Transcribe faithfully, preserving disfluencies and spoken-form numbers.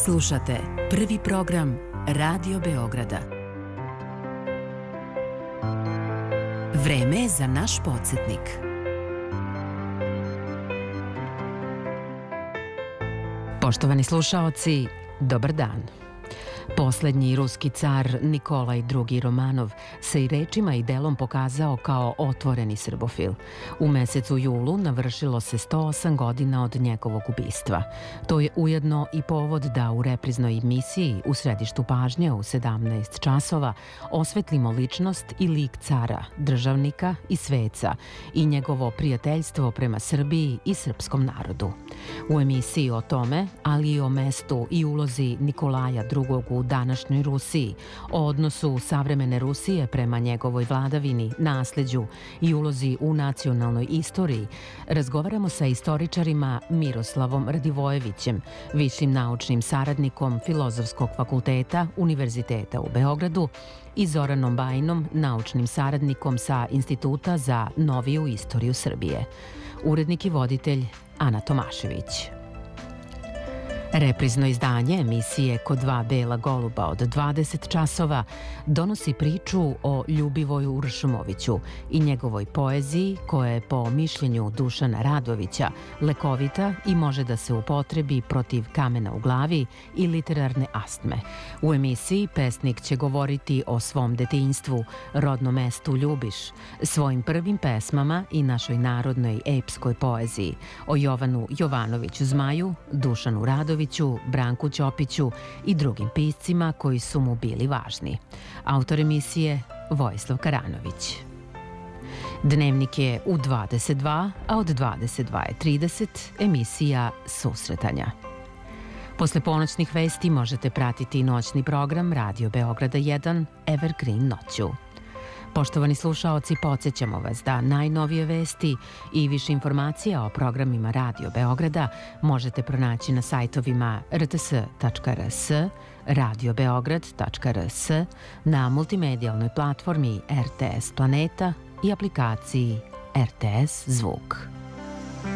Slušate prvi program Radio Beograda. Vreme je za naš podsjetnik. Poštovani slušaoci, dobar dan. Poslednji ruski car Nikolaj drugi Romanov se i rečima i delom pokazao kao otvoreni srbofil. U mesecu julu navršilo se sto osam godina od njegovog ubistva. To je ujedno i povod da u repriznoj emisiji u središtu pažnje u sedamnaest časova osvetlimo ličnost i lik cara, državnika i sveca i njegovo prijateljstvo prema Srbiji i srpskom narodu. U emisiji o tome, ali i o mestu i ulozi Nikolaja drugog u današnjoj Rusiji, o odnosu savremene Rusije prema njegovoj vladavini, nasleđu i ulozi u nacionalnoj istoriji, razgovaramo sa istoričarima Miroslavom Radivojevićem, višim naučnim saradnikom Filozofskog fakulteta Univerziteta u Beogradu, i Zoranom Bajinom, naučnim saradnikom sa Instituta za noviju istoriju Srbije. Urednik i voditelj Ana Tomašević. Reprizno izdanje emisije Ko dva bela goluba od dvadeset časova donosi priču o Ljubivoju Uršumoviću i njegovoj poeziji koja je po mišljenju Dušana Radovića lekovita i može da se upotrebi protiv kamena u glavi i literarne astme. U emisiji pesnik će govoriti o svom detinjstvu, rodnom mestu Ljubiš, svojim prvim pesmama i našoj narodnoj epskoj poeziji, o Jovanu Jovanoviću Zmaju, Dušanu Radoviću, Branku Ćopiću i drugim piscima koji su mu bili važni. Autor emisije Vojislav Karanović. Dnevnik je u dvadeset dva, a od dvadeset dva i trideset emisija Susretanja. Posle ponoćnih vesti možete pratiti noćni program Radio Beograda jedan Evergreen noću. Poštovani slušaoci, podsjećamo vas da najnovije vesti i više informacija o programima Radio Beograda možete pronaći na sajtovima r t s tačka r s, radio beograd tačka r s, na multimedijalnoj platformi R T S Planeta i aplikaciji R T S Zvuk.